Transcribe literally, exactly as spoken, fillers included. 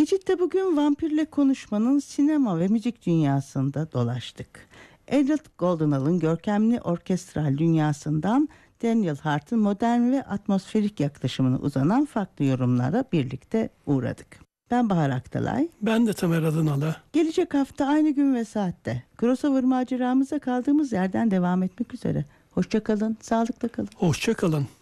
Mecit'te bugün vampirle konuşmanın sinema ve müzik dünyasında dolaştık. Elliot Goldenall'ın görkemli orkestral dünyasından Daniel Hart'ın modern ve atmosferik yaklaşımına uzanan farklı yorumlara birlikte uğradık. Ben Bahar Aktalay. Ben de Tamer Adınalı. Gelecek hafta aynı gün ve saatte crossover maceramıza kaldığımız yerden devam etmek üzere. Hoşça kalın, sağlıkla kalın. Hoşça kalın.